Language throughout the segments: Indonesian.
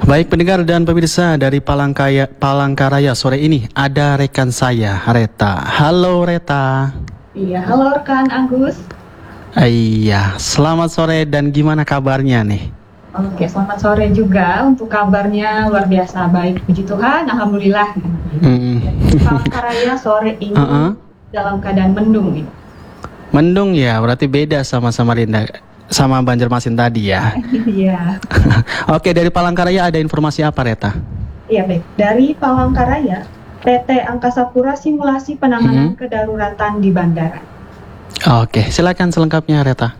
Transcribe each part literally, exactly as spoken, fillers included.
Baik pendengar dan pemirsa dari Palangkaya, Palangkaraya sore ini ada rekan saya Reta. Halo Reta. Iya, halo rekan Agus. Iya, selamat sore dan gimana kabarnya nih? Oke, selamat sore juga. Untuk kabarnya luar biasa baik, puji Tuhan, alhamdulillah. Hmm. Palangkaraya sore ini Uh-uh. dalam keadaan mendung gitu. Mendung ya, berarti beda sama Samarinda, sama Banjarmasin tadi ya. Iya. Oke, dari Palangkaraya ada informasi apa Reta? Iya baik. Dari Palangkaraya, P T Angkasa Pura simulasi penanganan Mhm. kedaruratan di bandara. Oke, silakan selengkapnya Reta.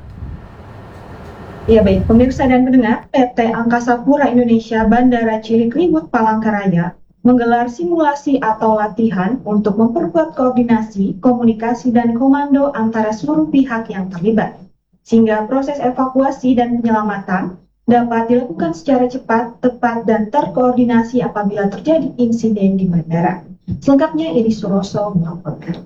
Iya baik, pemirsa dan pendengar, P T Angkasa Pura Indonesia Bandara Cilikriwut Palangkaraya menggelar simulasi atau latihan untuk memperkuat koordinasi, komunikasi, dan komando antara seluruh pihak yang terlibat, sehingga proses evakuasi dan penyelamatan dapat dilakukan secara cepat, tepat, dan terkoordinasi apabila terjadi insiden di bandara. Selengkapnya Edi Suroso melaporkan.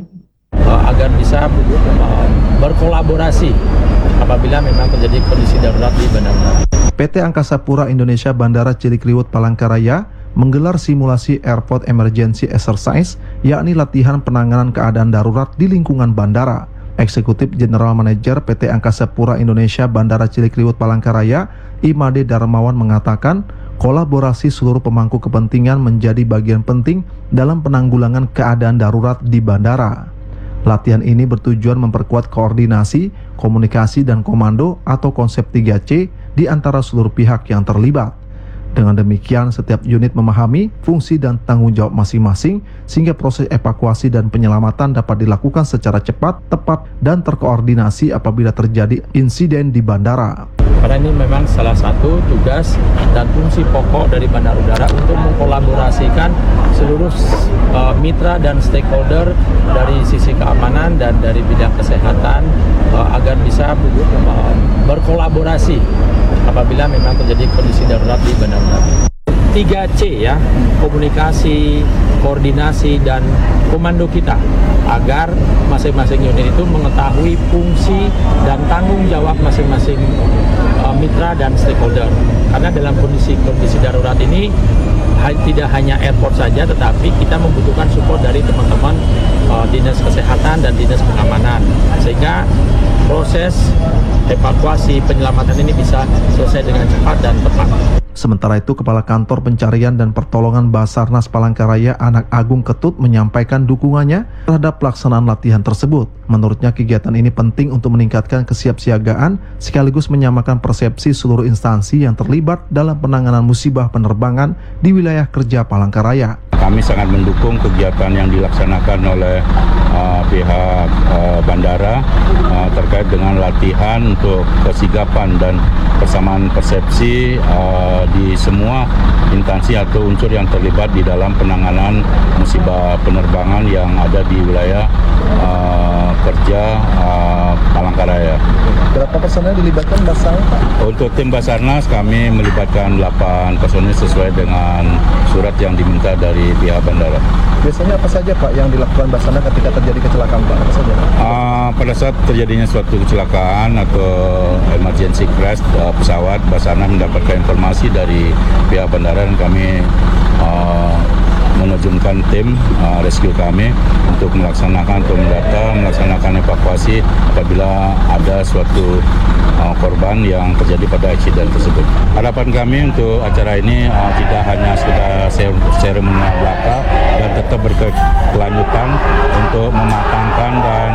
Agar bisa uh, berkolaborasi apabila memang terjadi kondisi darurat di bandara. P T Angkasa Pura Indonesia Bandara Cilikriwut Palangkaraya menggelar simulasi Airport Emergency Exercise, yakni latihan penanganan keadaan darurat di lingkungan bandara. Eksekutif General Manager P T Angkasa Pura Indonesia Bandara Cilikriwut Palangkaraya, Imade Darmawan mengatakan, kolaborasi seluruh pemangku kepentingan menjadi bagian penting dalam penanggulangan keadaan darurat di bandara. Latihan ini bertujuan memperkuat koordinasi, komunikasi, dan komando atau konsep tiga C di antara seluruh pihak yang terlibat. Dengan demikian, setiap unit memahami fungsi dan tanggung jawab masing-masing sehingga proses evakuasi dan penyelamatan dapat dilakukan secara cepat, tepat, dan terkoordinasi apabila terjadi insiden di bandara. Karena ini memang salah satu tugas dan fungsi pokok dari Bandara Udara untuk mengkolaborasikan seluruh uh, mitra dan stakeholder dari sisi keamanan dan dari bidang kesehatan uh, agar bisa uh, berkolaborasi apabila memang terjadi kondisi darurat di Bandara Udara. tiga C ya, komunikasi, koordinasi, dan komando kita agar masing-masing unit itu mengetahui fungsi dan tanggung jawab masing-masing uh, mitra dan stakeholder. Karena dalam kondisi-kondisi darurat ini ha tidak hanya airport saja, tetapi kita membutuhkan support dari teman-teman uh, dinas kesehatan dan dinas pengamanan, sehingga proses evakuasi penyelamatan ini bisa selesai dengan cepat dan tepat. Sementara itu, Kepala Kantor Pencarian dan Pertolongan Basarnas Palangkaraya Anak Agung Ketut menyampaikan dukungannya terhadap pelaksanaan latihan tersebut. Menurutnya, kegiatan ini penting untuk meningkatkan kesiapsiagaan sekaligus menyamakan persepsi seluruh instansi yang terlibat dalam penanganan musibah penerbangan di wilayah kerja Palangkaraya. Kami sangat mendukung kegiatan yang dilaksanakan oleh uh, pihak uh, bandara uh, terkait dengan latihan untuk kesigapan dan persamaan persepsi uh, di semua instansi atau unsur yang terlibat di dalam penanganan musibah penerbangan yang ada di wilayah uh, kerja uh, Palangkaraya. Berapa personel dilibatkan Basarnas, Pak? Untuk tim Basarnas kami melibatkan delapan personel sesuai dengan surat yang diminta dari pihak bandara. Biasanya apa saja Pak yang dilakukan Basarnas ketika terjadi kecelakaan Pak? Apa saja? Uh, pada saat terjadinya suatu kecelakaan atau emergency crash uh, pesawat, Basarnas mendapatkan informasi dari pihak bandara dan kami uh, menerjunkan tim uh, rescue kami untuk melaksanakan atau mendata, melaksanakan evakuasi apabila ada suatu uh, korban yang terjadi pada insiden tersebut. Harapan kami untuk acara ini uh, tidak hanya sekedar seremonial belaka dan tetap berkelanjutan untuk mematangkan dan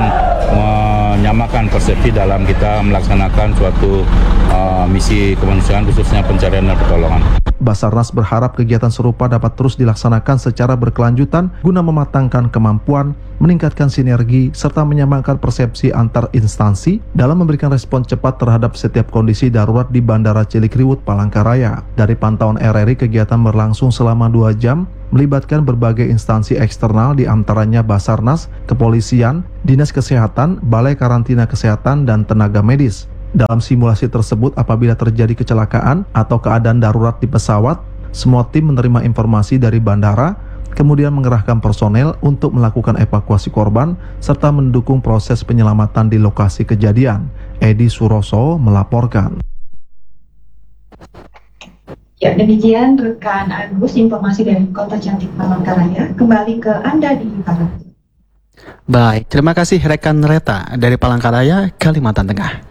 menyamakan persepsi dalam kita melaksanakan suatu uh, misi kemanusiaan khususnya pencarian dan pertolongan. Basarnas berharap kegiatan serupa dapat terus dilaksanakan secara berkelanjutan guna mematangkan kemampuan, meningkatkan sinergi, serta menyamakan persepsi antar instansi dalam memberikan respon cepat terhadap setiap kondisi darurat di Bandara Cilikriwut Palangkaraya. Dari pantauan R R I, kegiatan berlangsung selama dua jam, melibatkan berbagai instansi eksternal di antaranya Basarnas, Kepolisian, Dinas Kesehatan, Balai Karantina Kesehatan, dan tenaga medis. Dalam simulasi tersebut, apabila terjadi kecelakaan atau keadaan darurat di pesawat, semua tim menerima informasi dari bandara, kemudian mengerahkan personel untuk melakukan evakuasi korban, serta mendukung proses penyelamatan di lokasi kejadian. Edi Suroso melaporkan. Ya, demikian rekan Agus informasi dari Kota Cantik Palangkaraya. Kembali ke Anda di Barat. Baik, terima kasih rekan Reta dari Palangkaraya, Kalimantan Tengah.